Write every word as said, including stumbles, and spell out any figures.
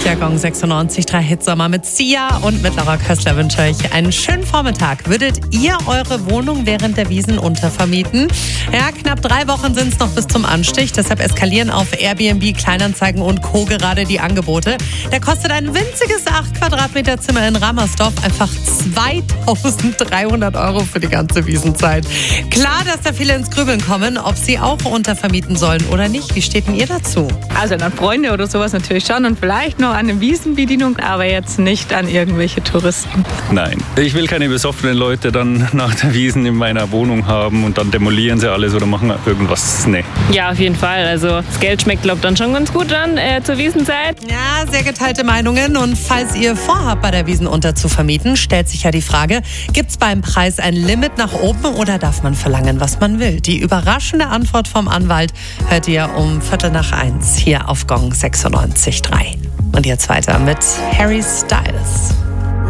Hier Gong sechsundneunzig Komma drei Hitsommer mit Sia und mit Laura Köstler wünsche euch einen schönen Vormittag. Würdet ihr eure Wohnung während der Wiesn untervermieten? Ja, knapp drei Wochen sind es noch bis zum Anstich. Deshalb eskalieren auf Airbnb, Kleinanzeigen und Co. gerade die Angebote. Da kostet ein winziges acht Quadratmeter Zimmer in Ramersdorf einfach zweitausenddreihundert Euro für die ganze Wiesnzeit. Klar, dass da viele ins Grübeln kommen, ob sie auch untervermieten sollen oder nicht. Wie steht denn ihr dazu? Also an Freunde oder sowas natürlich schon und vielleicht noch an eine Wiesenbedienung, aber jetzt nicht an irgendwelche Touristen. Nein, ich will keine besoffenen Leute dann nach der Wiesn in meiner Wohnung haben und dann demolieren sie alles oder machen irgendwas. Nee. Ja, auf jeden Fall. Also das Geld schmeckt, glaube ich, dann schon ganz gut an äh, zur Wiesnzeit. Ja, sehr geteilte Meinungen. Und falls ihr vorhabt, bei der Wiesn unterzuvermieten, stellt sich ja die Frage, gibt es beim Preis ein Limit nach oben oder darf man verlangen, was man will? Die überraschende Antwort vom Anwalt hört ihr um Viertel nach eins hier auf Gong sechsundneunzig Komma drei. Und jetzt weiter mit Harry Styles.